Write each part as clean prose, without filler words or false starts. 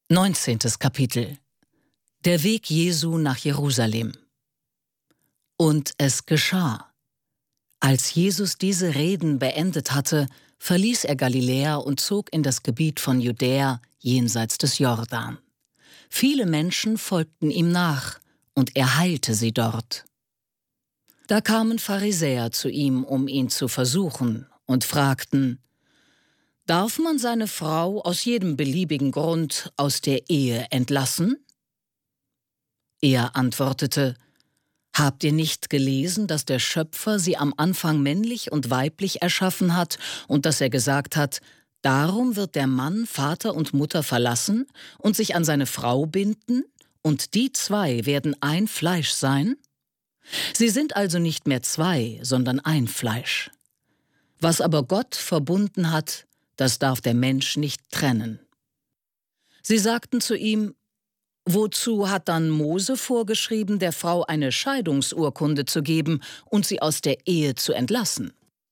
19. Kapitel. Der Weg Jesu nach Jerusalem. Und es geschah. Als Jesus diese Reden beendet hatte, verließ er Galiläa und zog in das Gebiet von Judäa jenseits des Jordan. Viele Menschen folgten ihm nach, und er heilte sie dort. Da kamen Pharisäer zu ihm, um ihn zu versuchen, und fragten: Darf man seine Frau aus jedem beliebigen Grund aus der Ehe entlassen? Er antwortete: Habt ihr nicht gelesen, dass der Schöpfer sie am Anfang männlich und weiblich erschaffen hat und dass er gesagt hat: Darum wird der Mann Vater und Mutter verlassen und sich an seine Frau binden, und die zwei werden ein Fleisch sein? Sie sind also nicht mehr zwei, sondern ein Fleisch. Was aber Gott verbunden hat, das darf der Mensch nicht trennen. Sie sagten zu ihm: Wozu hat dann Mose vorgeschrieben, der Frau eine Scheidungsurkunde zu geben und sie aus der Ehe zu entlassen?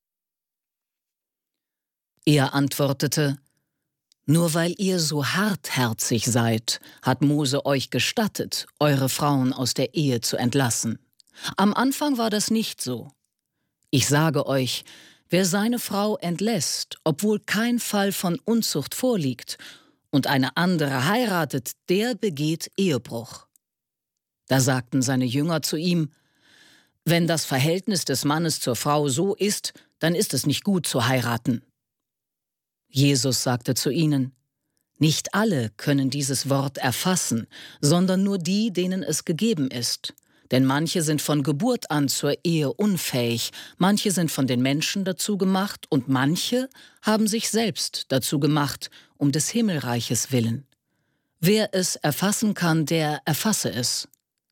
Er antwortete: Nur weil ihr so hartherzig seid, hat Mose euch gestattet, eure Frauen aus der Ehe zu entlassen. Am Anfang war das nicht so. Ich sage euch, wer seine Frau entlässt, obwohl kein Fall von Unzucht vorliegt, und eine andere heiratet, der begeht Ehebruch. Da sagten seine Jünger zu ihm: Wenn das Verhältnis des Mannes zur Frau so ist, dann ist es nicht gut zu heiraten. Jesus sagte zu ihnen: Nicht alle können dieses Wort erfassen, sondern nur die, denen es gegeben ist. Denn manche sind von Geburt an zur Ehe unfähig, manche sind von den Menschen dazu gemacht und manche haben sich selbst dazu gemacht, um des Himmelreiches willen. Wer es erfassen kann, der erfasse es.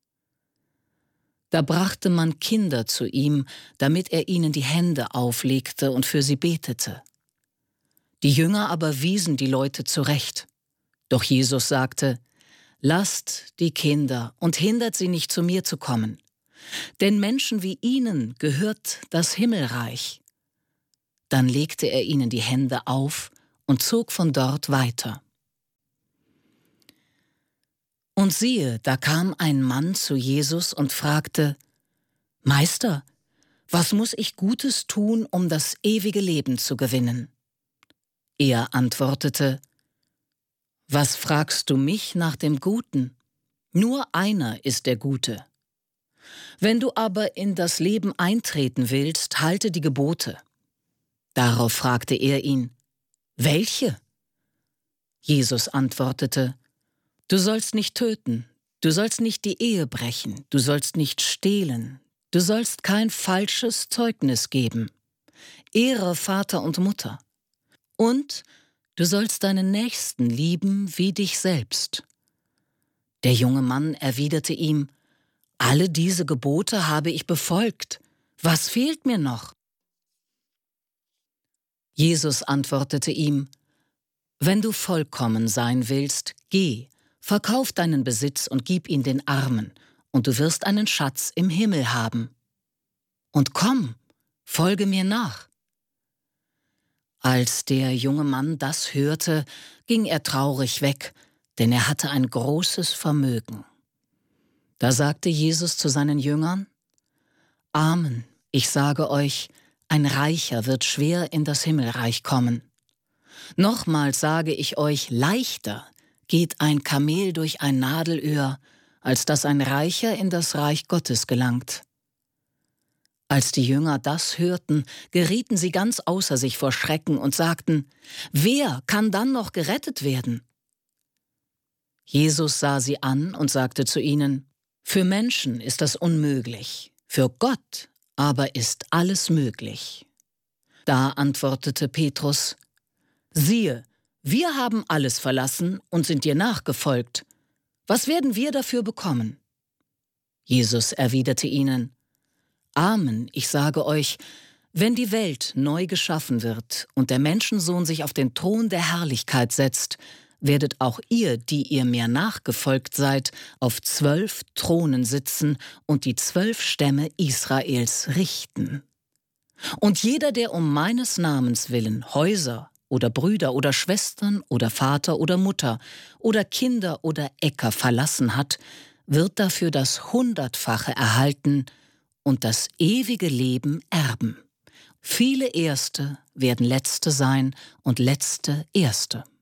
Da brachte man Kinder zu ihm, damit er ihnen die Hände auflegte und für sie betete. Die Jünger aber wiesen die Leute zurecht. Doch Jesus sagte: Lasst die Kinder und hindert sie nicht, zu mir zu kommen. Denn Menschen wie ihnen gehört das Himmelreich. Dann legte er ihnen die Hände auf und zog von dort weiter. Und siehe, da kam ein Mann zu Jesus und fragte: Meister, was muss ich Gutes tun, um das ewige Leben zu gewinnen? Er antwortete: Was fragst du mich nach dem Guten? Nur einer ist der Gute. Wenn du aber in das Leben eintreten willst, halte die Gebote. Darauf fragte er ihn: Welche? Jesus antwortete: Du sollst nicht töten, du sollst nicht die Ehe brechen, du sollst nicht stehlen, du sollst kein falsches Zeugnis geben. Ehre Vater und Mutter. Und du sollst deinen Nächsten lieben wie dich selbst. Der junge Mann erwiderte ihm: Alle diese Gebote habe ich befolgt. Was fehlt mir noch? Jesus antwortete ihm: Wenn du vollkommen sein willst, geh, verkauf deinen Besitz und gib ihn den Armen, und du wirst einen Schatz im Himmel haben. Und komm, folge mir nach. Als der junge Mann das hörte, ging er traurig weg, denn er hatte ein großes Vermögen. Da sagte Jesus zu seinen Jüngern: Amen, ich sage euch, ein Reicher wird schwer in das Himmelreich kommen. Nochmals sage ich euch, leichter geht ein Kamel durch ein Nadelöhr, als dass ein Reicher in das Reich Gottes gelangt. Als die Jünger das hörten, gerieten sie ganz außer sich vor Schrecken und sagten: Wer kann dann noch gerettet werden? Jesus sah sie an und sagte zu ihnen: Für Menschen ist das unmöglich, für Gott aber ist alles möglich. Da antwortete Petrus: Siehe, wir haben alles verlassen und sind dir nachgefolgt. Was werden wir dafür bekommen? Jesus erwiderte ihnen: Amen, ich sage euch, wenn die Welt neu geschaffen wird und der Menschensohn sich auf den Thron der Herrlichkeit setzt, werdet auch ihr, die ihr mir nachgefolgt seid, auf 12 Thronen sitzen und die 12 Stämme Israels richten. Und jeder, der um meines Namens willen Häuser oder Brüder oder Schwestern oder Vater oder Mutter oder Kinder oder Äcker verlassen hat, wird dafür das Hundertfache erhalten und das ewige Leben erben. Viele Erste werden Letzte sein und Letzte Erste.